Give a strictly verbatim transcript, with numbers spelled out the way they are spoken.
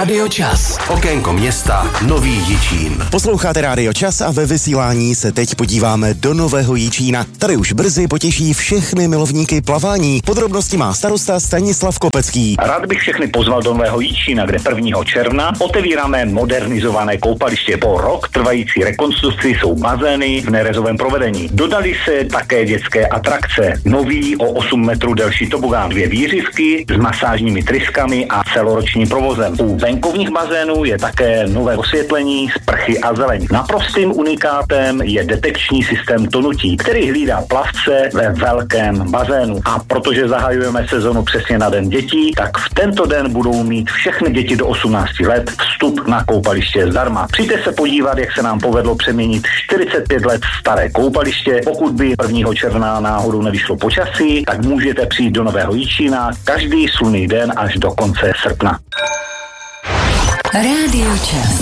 Rádio Čas. Okénko města Nový Jičín. Posloucháte Rádio Čas a ve vysílání se teď podíváme do Nového Jičína. Tady už brzy potěší všechny milovníky plavání. Podrobnosti má starosta Stanislav Kopecký. Rád bych všechny pozval do Nového Jičína, kde prvního června otevíráme modernizované koupaliště. Po rok trvající rekonstrukci jsou bazény v nerezovém provedení. Dodali se také dětské atrakce. Nový o osm metrů delší tobogán, dvě výřivky s masážními tryskami a celoročním provozem. U venkovních bazénů je také nové osvětlení, sprchy a zeleň. Naprostým unikátem je detekční systém tonutí, který hlídá plavce ve velkém bazénu. A protože zahajujeme sezonu přesně na Den dětí, tak v tento den budou mít všechny děti do osmnácti let vstup na koupaliště zdarma. Přijďte se podívat, jak se nám povedlo přeměnit čtyřicet pět let staré koupaliště. Pokud by prvního června náhodou nevyšlo počasí, tak můžete přijít do Nového Jičína každý slunný den až do konce srpna. Rádio Čas.